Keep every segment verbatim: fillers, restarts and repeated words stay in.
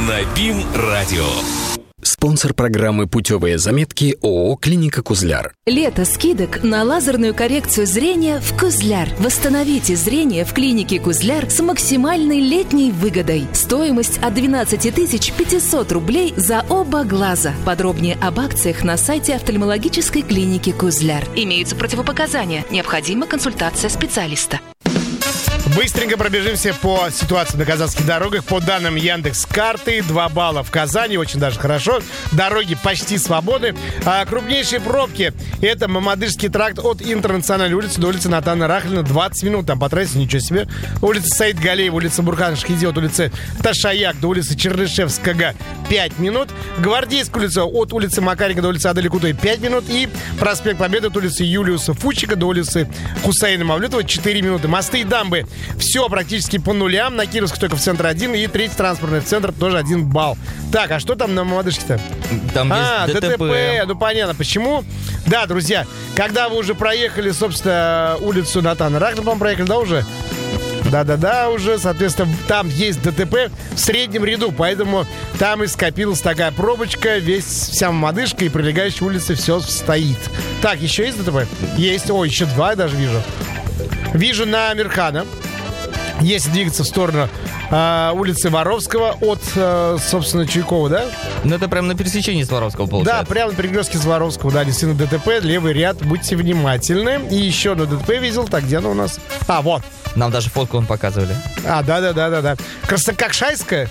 на БИМ-радио. Спонсор программы «Путевые заметки» ООО «Клиника Кузляр». Лето скидок на лазерную коррекцию зрения в Кузляр. Восстановите зрение в клинике Кузляр с максимальной летней выгодой. Стоимость от двенадцать тысяч пятьсот рублей за оба глаза. Подробнее об акциях на сайте офтальмологической клиники Кузляр. Имеются противопоказания. Необходима консультация специалиста. Быстренько пробежимся по ситуации на казахских дорогах. По данным Яндекс.Карты, два балла в Казани, очень даже хорошо. Дороги почти свободны. А крупнейшие пробки — это Мамадышский тракт от Интернациональной улицы до улицы Натана Рахлина. двадцать минут там по трассе, ничего себе. Улица Саид Галеева, улица Бурхан Шхиди от улицы Ташаяк до улицы Чернышевского пять минут. Гвардейская улица от улицы Макарика до улицы Адели Кутой пять минут. И проспект Победы от улицы Юлиуса Фучика до улицы Хусейна Мавлютова четыре минуты. Мосты и дамбы — все практически по нулям. На Кировск только в центр один. И третий транспортный центр тоже один балл. Так, а что там на Мамадышке-то? Там а, есть ДТП. ДТП. Ну, понятно, почему. Да, друзья, когда вы уже проехали, собственно, улицу Натана Рахлина, по-моему, проехали, да, уже? Да-да-да, уже, соответственно, там есть ДТП в среднем ряду, поэтому там и скопилась такая пробочка, весь, вся Мамадышка и прилегающая улица, все стоит. Так, еще есть ДТП? Есть, о, еще два я даже вижу. Вижу на Амирхана. Если двигаться в сторону э, улицы Воровского от, э, собственно, Чуйкова, да? Ну, это прямо на пересечении с Воровского, получается. Да, прямо на перекрестке с Воровского, да, действительно, ДТП, левый ряд, будьте внимательны. И еще одно ДТП видел, так, где оно у нас? А, вот. Нам даже фотку он показывали. А, да-да-да-да-да. Краснококшайская,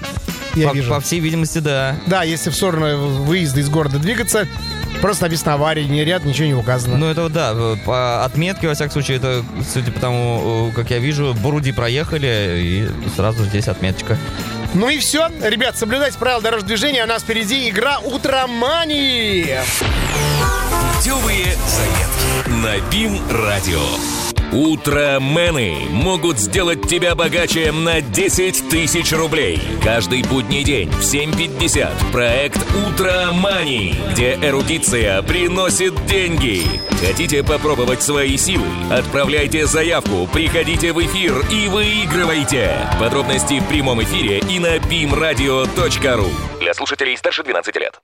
я по, вижу. По всей видимости, да. Да, если в сторону выезда из города двигаться, просто написано авария, не ряд, ничего не указано. Ну, это да, по отметке, во всяком случае, это, судя по тому, как я вижу, Буруди проехали, и сразу здесь отметочка. Ну и все. Ребят, соблюдайте правила дорожного движения. У нас впереди игра «Утромания». Путевые заметки на БИМ-радио. Утромены могут сделать тебя богаче на десять тысяч рублей. Каждый будний день в семь пятьдесят проект «Утромани», где эрудиция приносит деньги. Хотите попробовать свои силы? Отправляйте заявку, приходите в эфир и выигрывайте. Подробности в прямом эфире и на бим радио точка ру. Для слушателей старше двенадцати лет.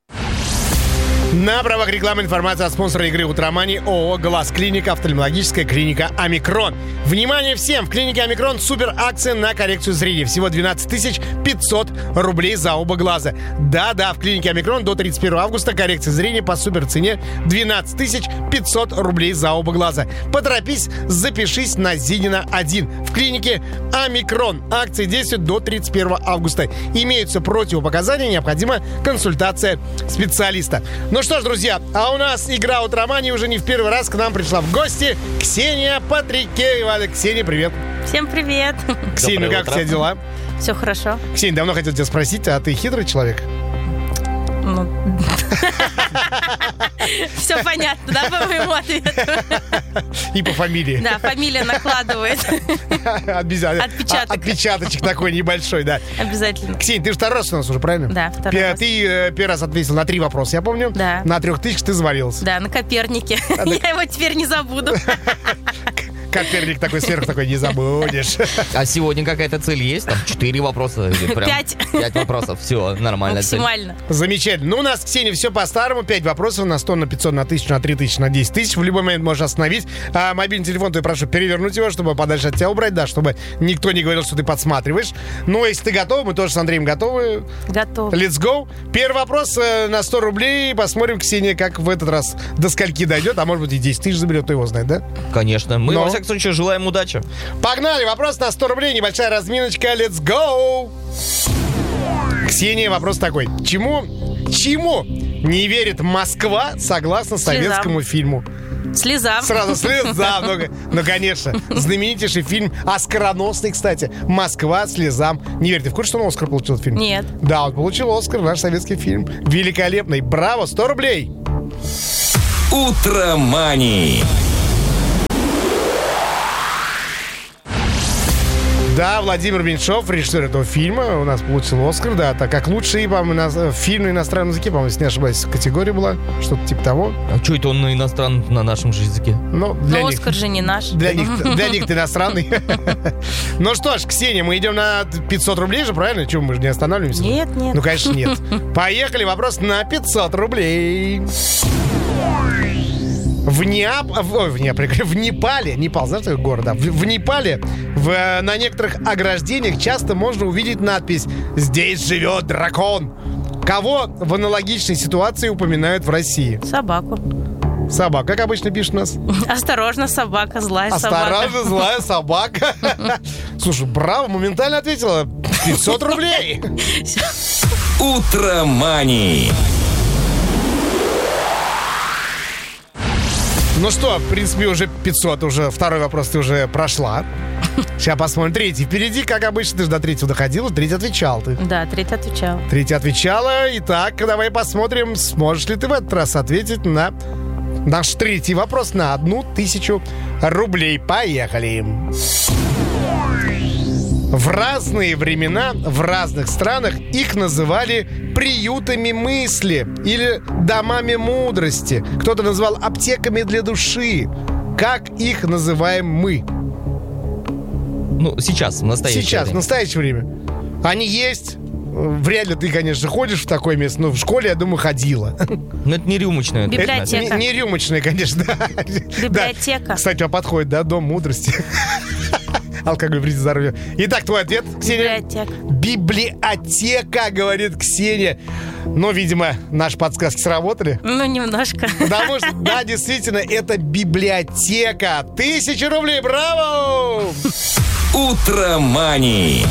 На правах рекламы информация от спонсора игры «Утромани» ООО «Глаз Клиника», офтальмологическая клиника «Омикрон». Внимание всем! В клинике «Омикрон» супер акция на коррекцию зрения. Всего двенадцать тысяч пятьсот рублей за оба глаза. Да-да, в клинике «Омикрон» до тридцать первого августа коррекция зрения по супер цене двенадцать тысяч пятьсот рублей за оба глаза. Поторопись, запишись на Зинина один. В клинике «Омикрон». Акции действуют до тридцать первого августа. Имеются противопоказания, необходима консультация специалиста. Ну что ж, друзья, а у нас игра «Утромани» уже не в первый раз к нам пришла в гости Ксения Патрикеева. Ксения, привет. Всем привет. Ксения, ну как у тебя дела? Все хорошо. Ксения, давно хотел тебя спросить, а ты хитрый человек? Ну... Все понятно, да, по моему ответу? И по фамилии. Да, фамилия накладывает. Отпечаток. Отпечаточек такой небольшой, да. Обязательно. Ксения, ты же второй раз у нас уже, правильно? Да, второй раз. Ты э, первый раз ответил на три вопроса, я помню. Да. На трех тысяч ты завалился. Да, на Копернике. Я его теперь не забуду. Коперник такой сверху такой, не забудешь. А сегодня какая-то цель есть? Там четыре вопроса? Прям пять. Пять вопросов, все, нормально. Максимально. Цель. Замечательно. Ну, у нас, Ксения, все по-старому. Пять вопросов на сто, на пятьсот, на тысячу, на три тысячи, на десять тысяч. В любой момент можешь остановить. А мобильный телефон, то я прошу перевернуть его, чтобы подальше от тебя убрать, да, чтобы никто не говорил, что ты подсматриваешь. Ну, если ты готов, мы тоже с Андреем готовы. Готов. Let's go. Первый вопрос э, на сто рублей. Посмотрим, Ксения, как в этот раз до скольки дойдет. А может быть и десять тысяч заберет, кто его знает, да? Конечно. Мы, Но... во всяком случае, желаем удачи. Погнали! Вопрос на сто рублей. Небольшая разминочка. Let's go! Ксения, вопрос такой. Чему, чему не верит Москва согласно советскому фильму? Слезам. Сразу слезам. Ну, ну, конечно. Знаменитейший фильм, оскароносный, кстати. «Москва слезам не верит». Ты в курсе, что он Оскар получил этот фильм? Нет. Да, он получил Оскар, наш советский фильм. Великолепный. Браво, сто рублей. Утромани. Да, Владимир Меньшов, режиссер этого фильма, у нас получил Оскар, да, так как лучший, по-моему, фильм на иностранном языке, по-моему, если не ошибаюсь, категория была, что-то типа того. А что это он на иностранном, на нашем же языке? Ну, для Но них, Оскар же не наш. Для них, для них ты иностранный. Ну что ж, Ксения, мы идем на пятьсот рублей же, правильно? Чего, мы же не останавливаемся? Нет, нет. Ну, конечно, нет. Поехали, вопрос на пятьсот рублей. В, Неап... Ой, в, Неап... в Непале, Непал, знаешь, такой город, да? В, в Непале в... на некоторых ограждениях часто можно увидеть надпись «Здесь живет дракон». Кого в аналогичной ситуации упоминают в России? Собаку. Собака, как обычно пишут у нас. Осторожно, собака, злая собака. Осторожно, злая собака. Слушай, браво, моментально ответила. пятьсот рублей. Утромани. Ну что, в принципе, уже пятьсот, уже второй вопрос ты уже прошла. Сейчас посмотрим третий. Впереди, как обычно, ты же до третьего доходила, третий отвечал ты. Да, третий отвечал. Третий отвечала. Итак, давай посмотрим, сможешь ли ты в этот раз ответить на наш третий вопрос на одну тысячу рублей. Поехали. В разные времена, в разных странах их называли приютами мысли или домами мудрости. Кто-то назвал аптеками для души. Как их называем мы? Ну, сейчас, в настоящее Сейчас, в время. настоящее время. Они есть. Вряд ли ты, конечно, ходишь в такое место, но в школе, я думаю, ходила. Ну, это не рюмочная. Библиотека. Это не, не рюмочная, конечно, да. Библиотека. Да. Кстати, вам подходит, да, дом мудрости. Алкоголь вредит здоровью. Итак, твой ответ, Ксения? Библиотека. Библиотека, говорит Ксения. Но, видимо, наши подсказки сработали. Ну, немножко. Потому что, да, действительно, это библиотека. Тысяча рублей, браво! Утромани.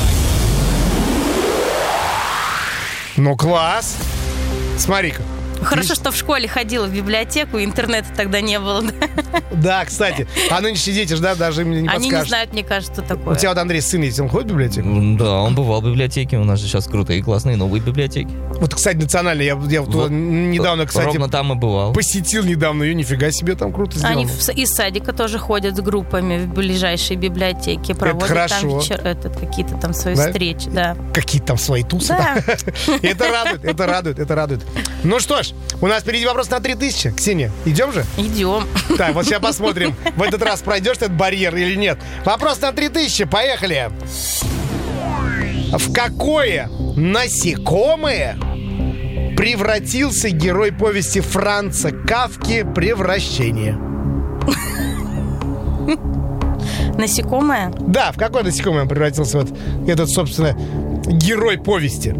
Ну, класс. Смотри-ка. Хорошо, что в школе ходила в библиотеку, и интернета тогда не было. Да? Да, кстати. А нынешние дети же, да, даже мне не Они подскажут. не знают, мне кажется, что У такое. тебя вот, Андрей, сын есть, он ходит в библиотеку? Да, он бывал в библиотеке. У нас же сейчас крутые, классные новые библиотеки. Вот, кстати, национальная. Я, я вот Вот, недавно, кстати, ровно там и бывал. посетил недавно ее. Нифига себе, там круто сделано. Они в- из садика тоже ходят с группами в ближайшие библиотеки, проводят хорошо. там вечер, этот, какие-то там свои Да? встречи. Да. Какие-то там свои тусы. Да. Это радует, это радует, это радует. Ну что ж, у нас впереди вопрос на три тысячи. Ксения, идем же? Идем. Так, вот сейчас посмотрим, в этот раз пройдешь этот барьер или нет. Вопрос на три тысячи, поехали. В какое насекомое превратился герой повести Франца Кафки «Превращение»? Насекомое? Да, в какое насекомое он превратился вот этот, собственно, герой повести?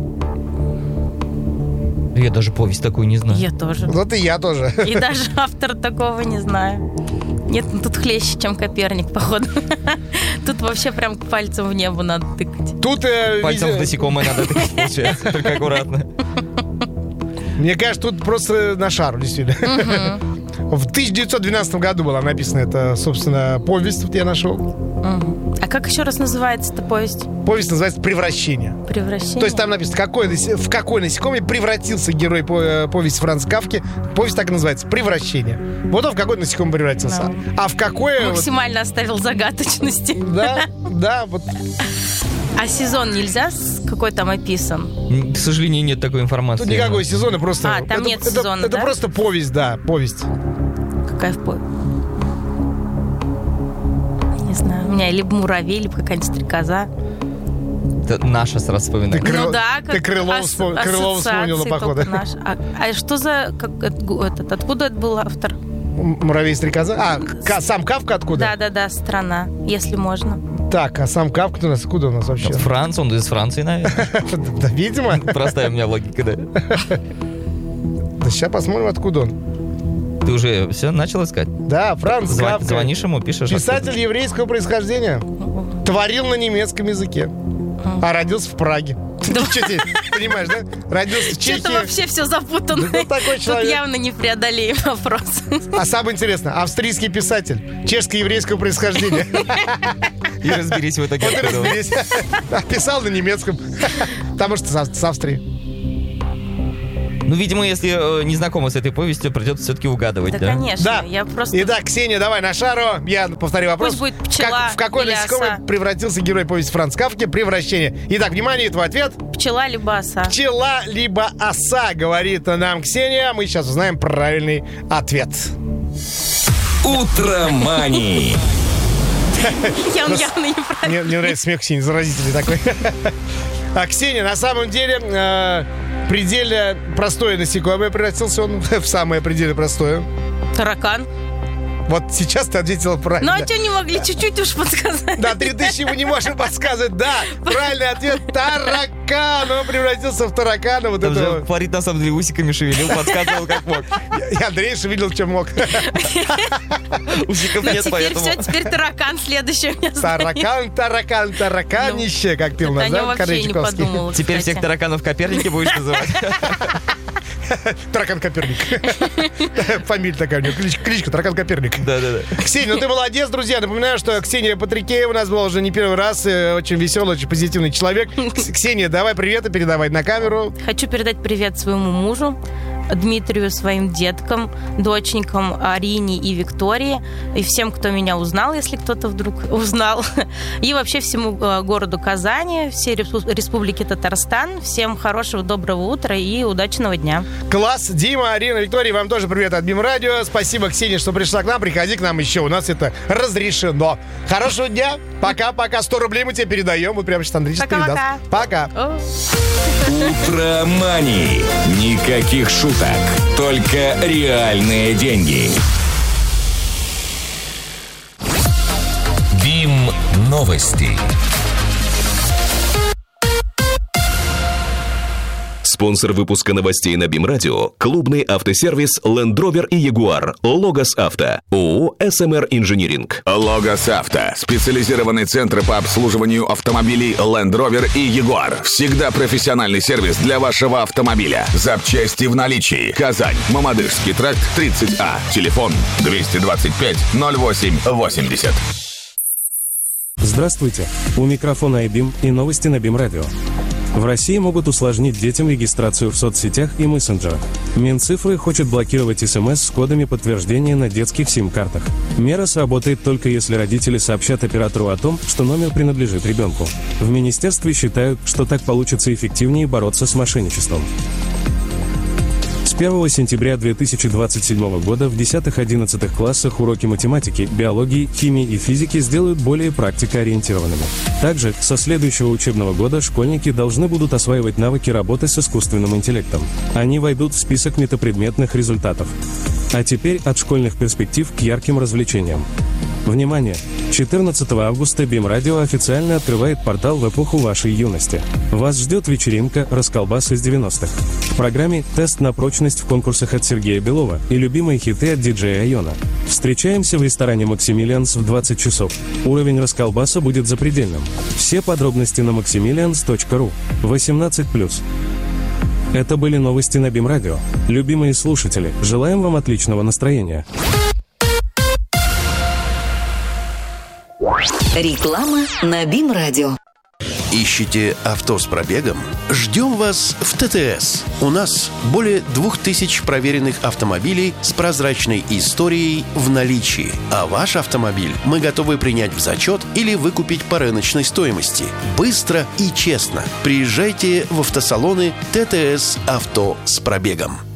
Я даже повесть такую не знаю. Я тоже. Вот и я тоже. И даже автор такого не знаю. Нет, ну тут хлеще, чем Коперник, походу. Тут вообще прям пальцем в небо надо тыкать. Тут, э, Пальцем видя- в насекомое надо тыкать, получается. Только аккуратно. мне кажется, тут просто на шару, действительно. В тысяча девятьсот двенадцатом году была написана эта, собственно, повесть, вот я нашел. Мгм. А как еще раз называется эта повесть? Повесть называется «Превращение». Превращение? То есть там написано, какой, насе- в какой насекомое превратился герой по- э, повести Франца Кафки. Повесть так и называется «Превращение». Вот он в какой насекомое превратился. Да. А в какое... вот- Максимально оставил загадочности. да, да, вот. А сезон нельзя? С- Какой там описан? М, К сожалению, нет такой информации. Тут никакой сезона, просто... А, там это, нет это- сезона, Это да? просто повесть, да, повесть. Какая в по- Не знаю. У меня либо муравей, либо какая-нибудь стрекоза. Это наша сразу вспоминает. Ты Крыло- Ну да, ты Крылова ас- вспом- Крылова ассоциации вспомнила, походу. только наши. А, а что за... Как, это- гу- этот, откуда это был автор? М- Муравей и стрекоза. А, Ка- сам Кафка откуда? Да-да-да, страна, если можно. Так, а сам Кафка у нас откуда у нас вообще? Франция, он из Франции, наверное. Да, видимо. Простая у меня логика, да. Да сейчас посмотрим, откуда он. Ты уже все начал искать? Да, Франц Зва- Кафка. Звонишь ему, пишешь? Писатель откуда? еврейского происхождения. Творил на немецком языке. А родился в Праге. Ты что тебе, понимаешь, да? Родился в Что-то Чехии. вообще все запутано. Да такой Тут человек. явно не преодолеем вопрос. А самое интересное, австрийский писатель. Чешско-еврейского происхождения. И разберись в итоге. Вот и откуда он. разберись. А, писал на немецком. Потому что с Ав- с Австрии. Ну, видимо, если э, не знакомы с этой повестью, придется все-таки угадывать, Да, да? конечно. Да. Я просто... Итак, Ксения, давай на шару. Я повторю вопрос. Пусть будет пчела Как, в какой или насекомый оса. превратился герой повести Франц Кафки «Превращение»? Итак, внимание, твой ответ. Пчела либо оса. Пчела либо оса, говорит нам Ксения. Мы сейчас узнаем правильный ответ. Утромани. Я он явно не прав. Мне, мне нравится смех Ксении, заразительный такой. А Ксения, на самом деле, э, предельно простое насекомое, превратился он в самое предельно простое. Таракан. Вот сейчас ты ответила правильно. Ну а что не могли чуть-чуть уж подсказать? Да, три тысячи мы не можем подсказывать. Да, правильный ответ — таракан. Он превратился в таракана. Вот Там же этого. Фарид, на самом деле, усиками шевелил, подсказывал как мог. И Андрей шевелил, чем мог. Усиков Ну, нет, теперь поэтому... все, теперь таракан следующий у меня стоит. Таракан, таракан, тараканище, как пил Это наш, о да, нем вообще не Корейчаковский. подумала, Теперь кстати. всех тараканов Коперники будешь называть. Таракан Коперник. Фамилия такая у него, клич- кличка Таракан Коперник. Да-да-да. Ксения, ну ты молодец, друзья. Напоминаю, что Ксения Патрикеева у нас была уже не первый раз. э, Очень веселый, очень позитивный человек. Кс- Ксения, давай привет и передавай на камеру. Хочу передать привет своему мужу, Дмитрию, своим деткам, доченькам Арине и Виктории, и всем, кто меня узнал, если кто-то вдруг узнал, и вообще всему э, городу Казани, всей Респу- Республике Татарстан. Всем хорошего, доброго утра и удачного дня. Класс. Дима, Арина, Виктория, вам тоже привет от Бим-радио. Спасибо, Ксения, что пришла к нам. Приходи к нам еще. У нас это разрешено. Хорошего дня. Пока-пока. сто рублей мы тебе передаем. Вот прямо сейчас Андрей сейчас Пока-пока. передаст. Пока. О. Утромани. Никаких шуток, только реальные деньги. Бим новости. Спонсор выпуска новостей на Бим-радио — клубный автосервис Land Rover и Jaguar. Логос Авто. ООО эс эм эр Инжиниринг. Логос Авто. Специализированный центр по обслуживанию автомобилей Land Rover и Jaguar. Всегда профессиональный сервис для вашего автомобиля. Запчасти в наличии. Казань. Мамадышский тракт тридцать А. Телефон двести двадцать пять ноль восемь восемьдесят. Здравствуйте! У микрофона айбим и новости на Бим-радио. В России могут усложнить детям регистрацию в соцсетях и мессенджерах. Минцифры хочет блокировать СМС с кодами подтверждения на детских сим-картах. Мера сработает только если родители сообщат оператору о том, что номер принадлежит ребенку. В министерстве считают, что так получится эффективнее бороться с мошенничеством. С первого сентября две тысячи двадцать седьмого года в десятых-одиннадцатых классах уроки математики, биологии, химии и физики сделают более практикоориентированными. Также со следующего учебного года школьники должны будут осваивать навыки работы с искусственным интеллектом. Они войдут в список метапредметных результатов. А теперь от школьных перспектив к ярким развлечениям. Внимание! четырнадцатого августа Бим-радио официально открывает портал в эпоху вашей юности. Вас ждет вечеринка «Расколбас» из девяностых. В программе тест на прочность в конкурсах от Сергея Белова и любимые хиты от диджея Айона. Встречаемся в ресторане «Максимилианс» в двадцать часов. Уровень расколбаса будет запредельным. Все подробности на максимилианс точка ру. восемнадцать плюс. Это были новости на Бим-радио. Любимые слушатели, желаем вам отличного настроения. Реклама на Бим-радио. Ищете авто с пробегом? Ждем вас в ТТС. У нас более двух тысяч проверенных автомобилей с прозрачной историей в наличии. А ваш автомобиль мы готовы принять в зачет или выкупить по рыночной стоимости. Быстро и честно. Приезжайте в автосалоны ТТС «Авто с пробегом».